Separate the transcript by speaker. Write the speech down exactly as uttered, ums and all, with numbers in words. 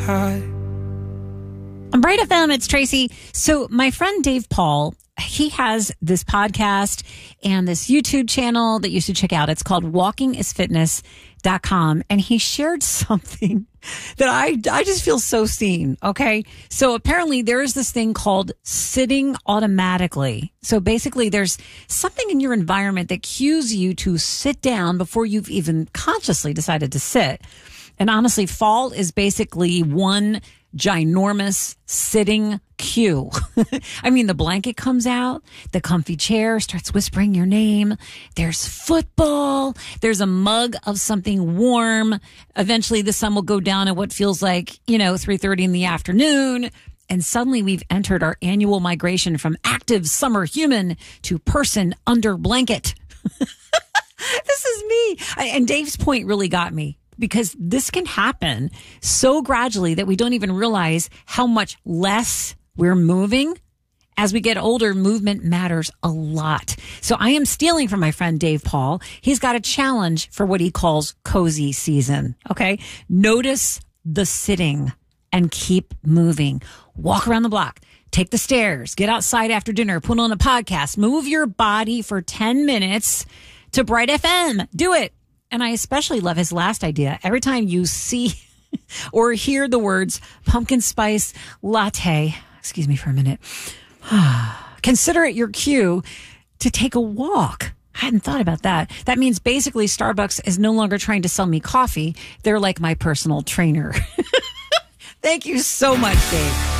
Speaker 1: high.
Speaker 2: On Bright F M, it's Tracy. So my friend Dave Paul, he has this podcast and this YouTube channel that you should check out. It's called walking is fitness dot com. And he shared something that I, I just feel so seen. Okay. So apparently there's this thing called sitting automatically. So basically there's something in your environment that cues you to sit down before you've even consciously decided to sit. And honestly, fall is basically one ginormous sitting cue. I mean, the blanket comes out, the comfy chair starts whispering your name. There's football. There's a mug of something warm. Eventually the sun will go down at what feels like, you know, three thirty in the afternoon. And suddenly we've entered our annual migration from active summer human to person under blanket. This is me. I, and Dave's point really got me. Because this can happen so gradually that we don't even realize how much less we're moving. As we get older, movement matters a lot. So I am stealing from my friend Dave Paul. He's got a challenge for what he calls cozy season. Okay. Notice the sitting and keep moving. Walk around the block. Take the stairs. Get outside after dinner. Put on a podcast. Move your body for ten minutes to Bright F M. Do it. And I especially love his last idea. Every time you see or hear the words pumpkin spice latte, excuse me for a minute, consider it your cue to take a walk. I hadn't thought about that. That means basically Starbucks is no longer trying to sell me coffee. They're like my personal trainer. Thank you so much, Dave.